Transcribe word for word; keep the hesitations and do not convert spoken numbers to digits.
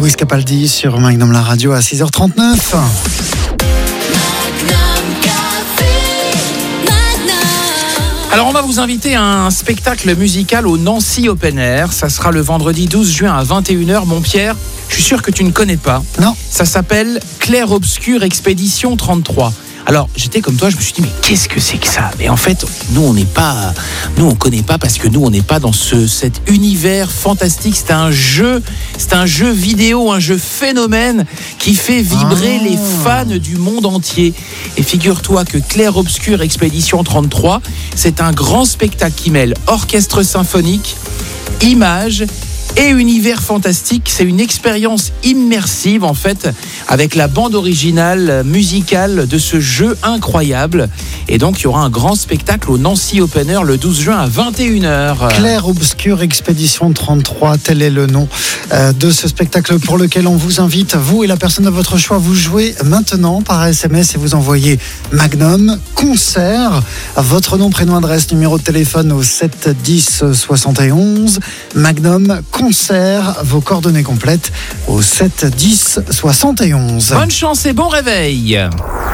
Lewis Capaldi sur Magnum la radio à six heures trente-neuf. Alors on va vous inviter à un spectacle musical au Nancy Open Air. Ça sera le vendredi douze juin à vingt et une heures. Mon Pierre, je suis sûr que tu ne connais pas. Non. Ça s'appelle Clair Obscur Expédition trente-trois. Alors j'étais comme toi, je me suis dit mais qu'est-ce que c'est que ça ? Mais en fait, nous on n'est pas, nous on connaît pas parce que nous on n'est pas dans ce cet univers fantastique. C'est un jeu, c'est un jeu vidéo, un jeu phénomène qui fait vibrer Ah. les fans du monde entier. Et figure-toi que Clair Obscur Expédition trente-trois, c'est un grand spectacle qui mêle orchestre symphonique, images et univers fantastique. C'est une expérience immersive en fait, avec la bande originale musicale de ce jeu incroyable. Et donc il y aura un grand spectacle au Nancy Open Air le douze juin à vingt et une heures. Clair Obscur Expédition trente-trois, tel est le nom euh, de ce spectacle pour lequel on vous invite, vous et la personne de votre choix. Vous jouez maintenant par S M S et vous envoyez Magnum Concert, votre nom, prénom, adresse, numéro de téléphone au sept dix soixante et onze. Magnum Concert, vos coordonnées complètes au sept dix soixante et onze. Bonne chance et bon réveil.